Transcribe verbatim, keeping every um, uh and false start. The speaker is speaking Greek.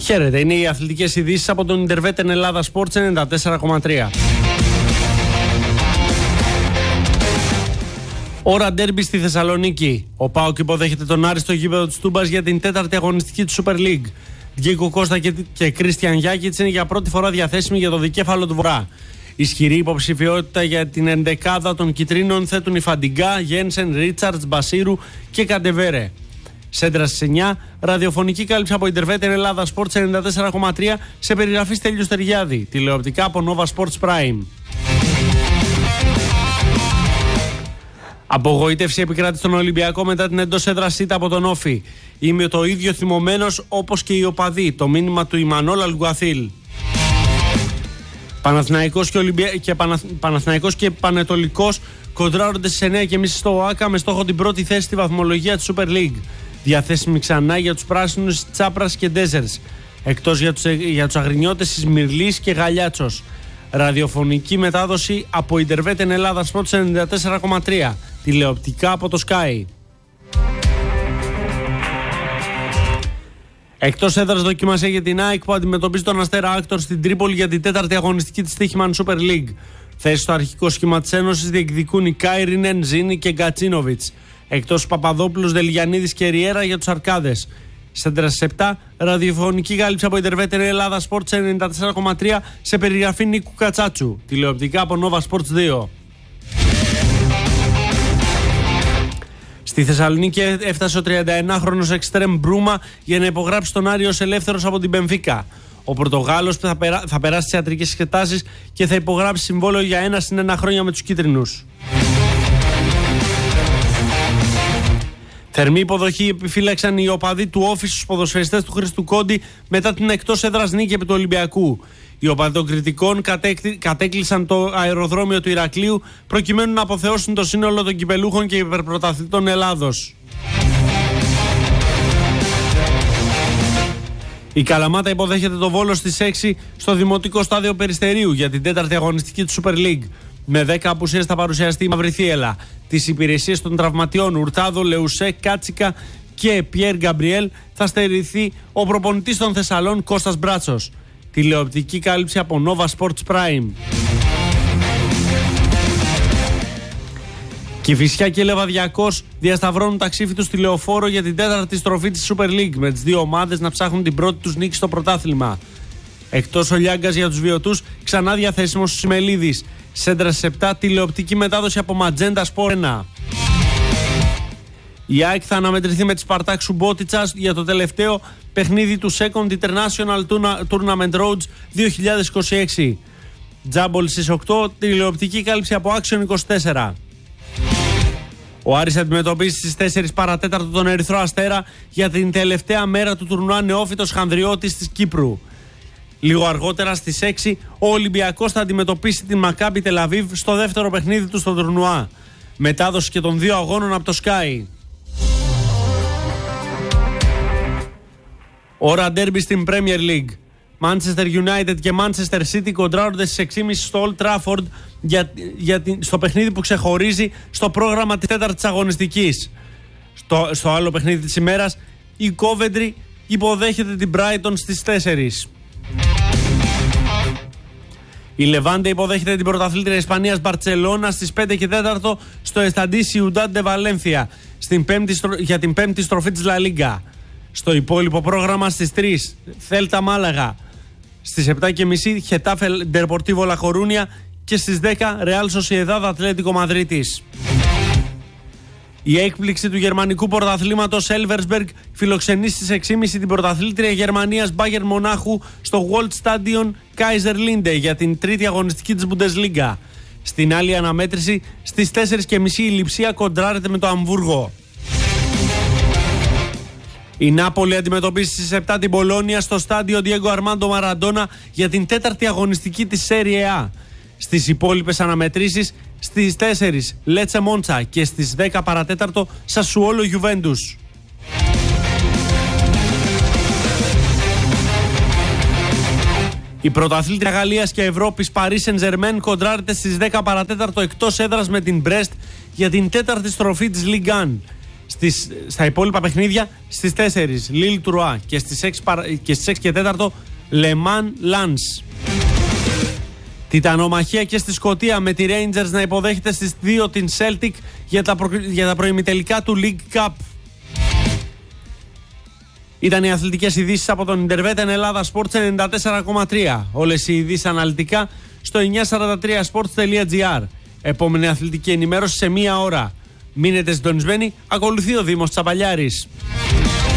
Χαίρετε, είναι οι αθλητικές ειδήσεις από τον Ιντερβέτεν Ελλάδα Sports ενενήντα τέσσερα κόμμα τρία. Ώρα ντέρμπι στη Θεσσαλονίκη. Ο ΠΑΟΚ υποδέχεται τον Άρη στο γήπεδο της Τούμπας για την τέταρτη αγωνιστική του Super League. Γκίκο Κώστα και Κρίστιαν Γιάκητς είναι για πρώτη φορά διαθέσιμοι για το δικέφαλο του Βορρά. Ισχυρή υποψηφιότητα για την εντεκάδα των Κιτρίνων θέτουν οι Φαντιγκά, Γένσεν, Ρίτσαρτς, Μπασίρου και Καντεβέρε. Σέντρα στις εννιά, ραδιοφωνική κάλυψη από Ιντερβέτεν Ελλάδα Sports ενενήντα τέσσερα κόμμα τρία σε περιγραφή Στέλιος Τεριάδη, τηλεοπτικά από Nova Sports Prime. Απογοήτευση επικράτη στον Ολυμπιακό μετά την εντός έδρας ήττα από τον Όφη. Είμαι το ίδιο θυμωμένος όπως και οι οπαδοί, το μήνυμα του Ιμανόλ Αλγκουαθίλ. Παναθηναϊκός και, Ολυμπια... και, Παναθ... Παναθηναϊκός και Πανετολικός κοντράρονται στις εννιά και τριάντα στο ΟΑΚΑ με στόχο την πρώτη θέση στη βαθμολογία της Super League. Διαθέσιμη ξανά για τους πράσινους Τσάπρας και Ντέζερς. Εκτός για τους, για τους αγρινιώτες Ισμυρλής και Γαλιάτσος. Ραδιοφωνική μετάδοση από Ιντερβέτεν Ελλάδα Sports ενενήντα τέσσερα κόμμα τρία. Τηλεοπτικά από το Sky. Εκτός έδρας δοκιμασία για την ΑΕΚ που αντιμετωπίζει τον Αστέρα Άκτορ στην Τρίπολη για την τέταρτη αγωνιστική της Τύχημαν Super League. Θέση στο αρχικό σχήμα της Ένωσης διεκδικούν οι Κάιρινεν, Ζίνη και Γκατσίνοβιτς. Εκτός Παπαδόπουλος, Δελιγιαννίδης και Ριέρα για τους Αρκάδες. Σέντρα στις επτά, ραδιοφωνική κάλυψη από Ιντερβέτεν Ελλάδα Sports ενενήντα τέσσερα κόμμα τρία σε περιγραφή Νίκου Κατσάτσου. Τηλεοπτικά από Nova Sports δύο. Στη Θεσσαλονίκη έφτασε ο τριανταεννάχρονος εξτρέμ Μπρούμα για να υπογράψει τον Άρη ως ελεύθερος από την Μπενφίκα. Ο Πορτογάλος θα, περά... θα περάσει τις ιατρικές εξετάσεις και θα υπογράψει συμβόλαιο για ένα συν ένα χρόνια με τους κίτρινους. Θερμή υποδοχή επιφύλαξαν οι οπαδοί του Όφη στους ποδοσφαιριστές του Χρήστου Κόντι μετά την εκτός έδρας νίκη επί του Ολυμπιακού. Οι οπαδοί των κριτικών κατέκ... κατέκλυσαν το αεροδρόμιο του Ηρακλείου προκειμένου να αποθεώσουν το σύνολο των κυπελούχων και υπερπρωταθλητών Ελλάδος. Η Καλαμάτα υποδέχεται το Βόλο στις έξι στο Δημοτικό Στάδιο Περιστερίου για την τέταρτη αγωνιστική του Super League. Με δέκα απουσίες θα παρουσιαστεί η Μαυριθίελα. Τις υπηρεσίες των τραυματιών Ουρτάδο, Λεουσέ, Κάτσικα και Πιέρ Γκαμπριέλ θα στερηθεί ο προπονητής των Θεσσαλών Κώστας Μπράτσος. Τηλεοπτική κάλυψη από Nova Sports Prime. Κηφισιά και Λεβαδιακός διασταυρώνουν τα ξύφη τους στη Λεωφόρο για την τέταρτη στροφή της Super League, με τις δύο ομάδες να ψάχνουν την πρώτη τους νίκη στο πρωτάθλημα. Εκτός ο Λιάγκας για τους βιωτούς, ξανά διαθέσιμος στους Σιμελίδης. Σέντρα στις επτά, τηλεοπτική μετάδοση από Ματζέντα Σπορ ένα. Η ΑΕΚ θα αναμετρηθεί με τη Σπαρτάκ Σουμπότιτσας για το τελευταίο παιχνίδι του Second International Tournament Roads δύο χιλιάδες είκοσι έξι. Τζάμπολ στις οκτώ, τηλεοπτική κάλυψη από Action είκοσι τέσσερα. Ο Άρης αντιμετωπίζει στις τέσσερις παρατέταρτο τον Ερυθρό Αστέρα για την τελευταία μέρα του τουρνουά Νεόφυτος Χανδριώτης της Κύπρου. Λίγο αργότερα στις έξι ο Ολυμπιακός θα αντιμετωπίσει την Μακάμπι Τελαβίβ στο δεύτερο παιχνίδι του στο τουρνουά. Μετάδοση και των δύο αγώνων από το Sky. Ώρα ντέρμπι στην Premier League. Manchester United και Manchester City κοντράρονται στις έξι και τριάντα στο Old Trafford για, για, στο παιχνίδι που ξεχωρίζει στο πρόγραμμα της τέταρτης αγωνιστικής. Στο, στο άλλο παιχνίδι της ημέρας η Coventry υποδέχεται την Brighton στις τέσσερις. Η Λεβάντε υποδέχεται την πρωταθλήτρια Ισπανίας Μπαρτσελώνα στις πέντε και τέσσερα στο Estadí Ciudad de Valencia στην πέμπτη, για την πέμπτη στροφή της La Liga. Στο υπόλοιπο πρόγραμμα στις τρεις Θέλτα Μάλαγα, στις επτά και τριάντα Χετάφε Ντερπορτίβο Λα Κορούνια και στις δέκα Ρεάλ Σοσιεδάδ Ατλέτικο Μαδρίτης. Η έκπληξη του γερμανικού πρωταθλήματος Elversberg φιλοξενεί στις έξι και τριάντα την πρωταθλήτρια Γερμανίας Bayern Μονάχου στο Waldstadion Kaiserlinde για την τρίτη αγωνιστική της Bundesliga. Στην άλλη αναμέτρηση στις τέσσερις και τριάντα η Λειψία κοντράρεται με το Αμβούργο. Η Νάπολη αντιμετωπίζει στις επτά την Μπολόνια στο στάδιο Diego Armando Maradona για την τέταρτη αγωνιστική της Serie A. Στις υπόλοιπες αναμετρήσεις στις τέσσερις Λέτσε Μόντσα και στις δέκα παρατέταρτο Σασουόλο Γιουβέντους. Η πρωταθλήτρια Γαλλίας και Ευρώπης Paris Saint-Germain κοντράρεται στις δέκα παρατέταρτο εκτός έδρας με την Brest για την τέταρτη στροφή της Ligue ένα. Στις, στα υπόλοιπα παιχνίδια στις τέσσερις Λίλ Τρουά και στις έξι και τέσσερα Le Mans Lens. Τιτανομαχία και στη Σκωτία με τη Rangers να υποδέχεται στις δύο την Celtic για τα, προ... για τα προημιτελικά του League Cup. Ήταν οι αθλητικές ειδήσεις από τον Ιντερβέτεν Ελλάδα Sports ενενήντα τέσσερα κόμμα τρία. Όλες οι ειδήσεις αναλυτικά στο εννιακόσια σαράντα τρία sports τελεία gr. Επόμενη αθλητική ενημέρωση σε μία ώρα. Μείνετε συντονισμένοι, ακολουθεί ο Δήμος Τσαπαλιάρης.